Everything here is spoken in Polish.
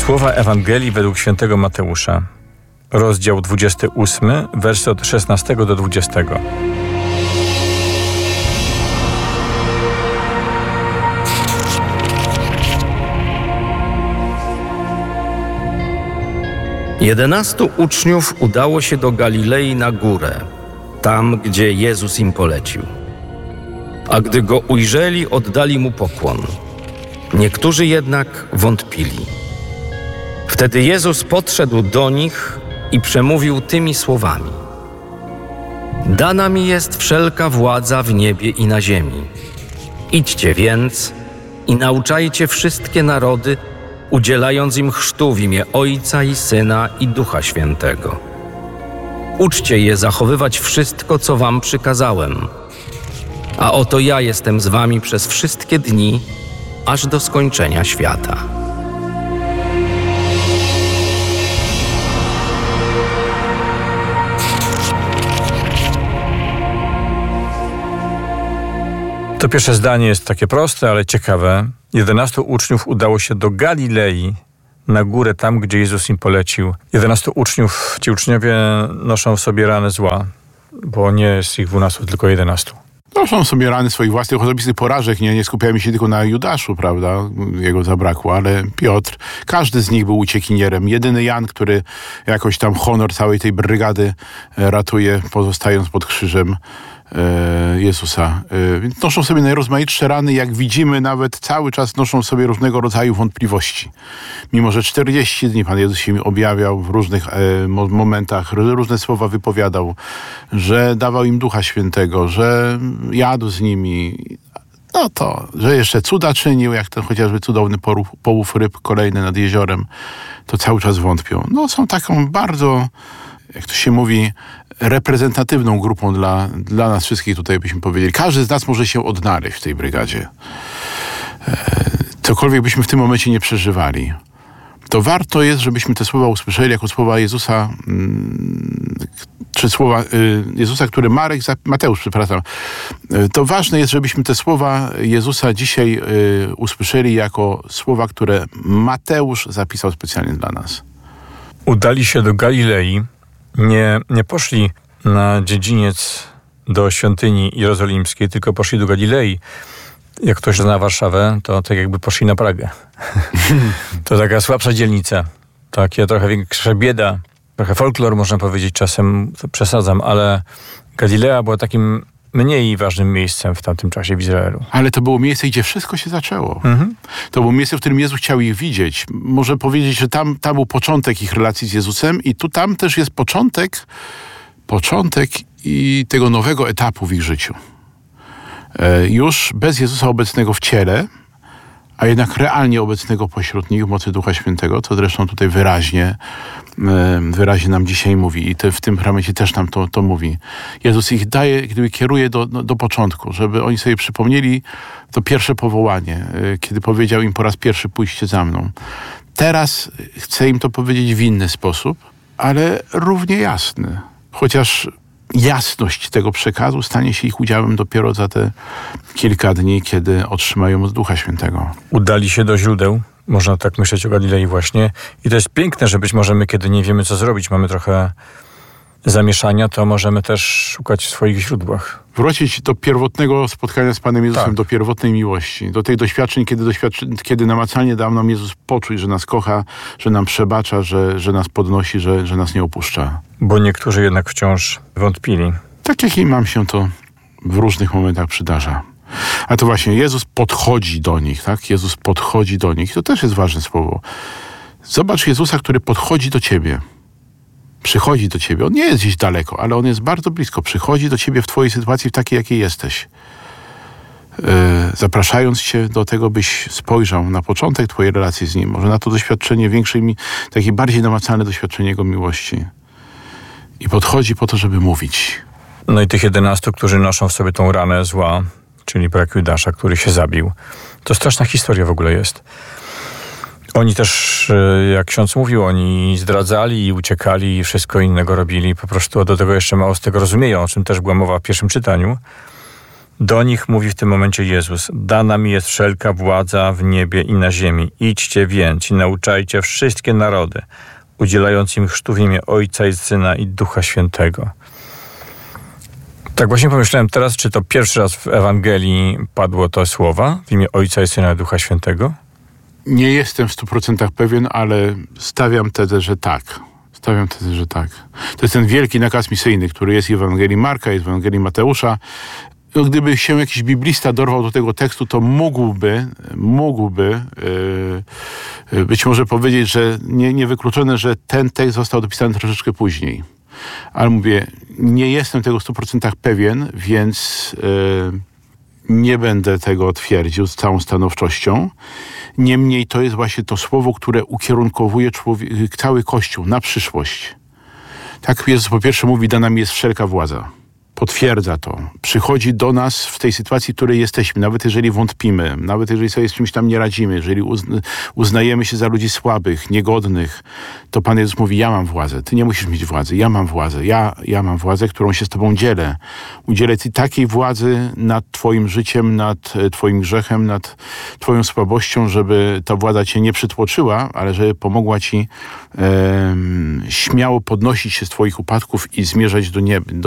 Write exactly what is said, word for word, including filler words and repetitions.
Słowa Ewangelii według świętego Mateusza, rozdział dwudziesty ósmy, wersy od szesnastego do dwudziestego. Jedenastu uczniów udało się do Galilei na górę, tam, gdzie Jezus im polecił. A gdy Go ujrzeli, oddali Mu pokłon. Niektórzy jednak wątpili. Wtedy Jezus podszedł do nich i przemówił tymi słowami: Dana mi jest wszelka władza w niebie i na ziemi. Idźcie więc i nauczajcie wszystkie narody, udzielając im chrztu w imię Ojca i Syna i Ducha Świętego. Uczcie je zachowywać wszystko, co wam przykazałem. A oto ja jestem z wami przez wszystkie dni, aż do skończenia świata. To pierwsze zdanie jest takie proste, ale ciekawe. Jedenastu uczniów udało się do Galilei, na górę tam, gdzie Jezus im polecił. Jedenastu uczniów, ci uczniowie noszą w sobie rany zła, bo nie jest ich dwunastu, tylko jedenastu. Noszą sobie rany swoich własnych osobistych porażek. Nie, nie skupiamy się tylko na Judaszu, prawda? Jego zabrakło, ale Piotr, każdy z nich był uciekinierem. Jedyny Jan, który jakoś tam honor całej tej brygady ratuje, pozostając pod krzyżem Jezusa. Więc noszą sobie najrozmaitsze rany, jak widzimy, nawet cały czas noszą sobie różnego rodzaju wątpliwości. Mimo że czterdzieści dni Pan Jezus się mi objawiał w różnych e, momentach, różne słowa wypowiadał, że dawał im Ducha Świętego, że jadł z nimi, no to, że jeszcze cuda czynił, jak ten chociażby cudowny połów, połów ryb kolejny nad jeziorem, to cały czas wątpią. No są taką bardzo, jak to się mówi, reprezentatywną grupą dla, dla nas wszystkich, tutaj byśmy powiedzieli. Każdy z nas może się odnaleźć w tej brygadzie. Cokolwiek byśmy w tym momencie nie przeżywali, to warto jest, żebyśmy te słowa usłyszeli jako słowa Jezusa, czy słowa Jezusa, które Marek, Mateusz, przepraszam. To ważne jest, żebyśmy te słowa Jezusa dzisiaj usłyszeli jako słowa, które Mateusz zapisał specjalnie dla nas. Udali się do Galilei. Nie, nie poszli na dziedziniec do świątyni jerozolimskiej, tylko poszli do Galilei. Jak ktoś zna Warszawę, to tak jakby poszli na Pragę. To taka słabsza dzielnica. Takie trochę większa bieda. Trochę folklor, można powiedzieć, czasem to przesadzam, ale Galilea była takim mniej ważnym miejscem w tamtym czasie w Izraelu. Ale to było miejsce, gdzie wszystko się zaczęło. Mhm. To było miejsce, w którym Jezus chciał ich widzieć. Może powiedzieć, że tam, tam był początek ich relacji z Jezusem i tu tam też jest początek, początek i tego nowego etapu w ich życiu. E, już bez Jezusa obecnego w ciele, a jednak realnie obecnego pośród nich w mocy Ducha Świętego, to zresztą tutaj wyraźnie, wyraźnie nam dzisiaj mówi i te, w tym fragmencie też nam to, to mówi. Jezus ich daje, gdyby kieruje do, do początku, żeby oni sobie przypomnieli to pierwsze powołanie, kiedy powiedział im po raz pierwszy: pójście za mną. Teraz chcę im to powiedzieć w inny sposób, ale równie jasny. Chociaż jasność tego przekazu stanie się ich udziałem dopiero za te kilka dni, kiedy otrzymają od Ducha Świętego. Udali się do źródeł. Można tak myśleć o Galilei właśnie. I to jest piękne, że być może my, kiedy nie wiemy, co zrobić, mamy trochę zamieszania, to możemy też szukać w swoich źródłach. Wrócić do pierwotnego spotkania z Panem Jezusem, tak. Do pierwotnej miłości, do tych doświadczeń, kiedy, doświadczy, kiedy namacalnie dał nam Jezus poczuć, że nas kocha, że nam przebacza, że, że nas podnosi, że, że nas nie opuszcza. Bo niektórzy jednak wciąż wątpili. Tak jak i nam się to w różnych momentach przydarza. A to właśnie Jezus podchodzi do nich, tak? Jezus podchodzi do nich. To też jest ważne słowo. Zobacz Jezusa, który podchodzi do ciebie. Przychodzi do ciebie. On nie jest gdzieś daleko, ale on jest bardzo blisko. Przychodzi do ciebie w twojej sytuacji, w takiej, jakiej jesteś. Yy, zapraszając cię do tego, byś spojrzał na początek twojej relacji z Nim. Może na to doświadczenie większej, takie bardziej namacalne doświadczenie Jego miłości. I podchodzi po to, żeby mówić. No i tych jedenastu, którzy noszą w sobie tą ranę zła, czyli brak Judasza, który się zabił. To straszna historia w ogóle jest. Oni też, jak ksiądz mówił, oni zdradzali i uciekali i wszystko innego robili. Po prostu do tego jeszcze mało z tego rozumieją, o czym też była mowa w pierwszym czytaniu. Do nich mówi w tym momencie Jezus: dana mi jest wszelka władza w niebie i na ziemi. Idźcie więc i nauczajcie wszystkie narody, udzielając im chrztu w imię Ojca i Syna i Ducha Świętego. Tak właśnie pomyślałem teraz, czy to pierwszy raz w Ewangelii padło to słowa w imię Ojca i Syna i Ducha Świętego? Nie jestem w stu procentach pewien, ale stawiam tezę, że tak. Stawiam tezę, że tak. To jest ten wielki nakaz misyjny, który jest w Ewangelii Marka, jest w Ewangelii Mateusza. No, gdyby się jakiś biblista dorwał do tego tekstu, to mógłby, mógłby yy, być może powiedzieć, że nie, niewykluczone, że ten tekst został dopisany troszeczkę później. Ale mówię, nie jestem tego w stu procentach pewien, więc yy, nie będę tego twierdził z całą stanowczością. Niemniej to jest właśnie to słowo, które ukierunkowuje człowiek, cały Kościół na przyszłość. Tak Jezus po pierwsze mówi, dana mi jest wszelka władza. Potwierdza to. Przychodzi do nas w tej sytuacji, w której jesteśmy, nawet jeżeli wątpimy, nawet jeżeli sobie z czymś tam nie radzimy, jeżeli uzna, uznajemy się za ludzi słabych, niegodnych, to Pan Jezus mówi, ja mam władzę, ty nie musisz mieć władzy, ja mam władzę, ja, ja mam władzę, którą się z tobą dzielę. Udzielę ci takiej władzy nad twoim życiem, nad twoim grzechem, nad twoją słabością, żeby ta władza cię nie przytłoczyła, ale żeby pomogła ci e, śmiało podnosić się z twoich upadków i zmierzać do nieba,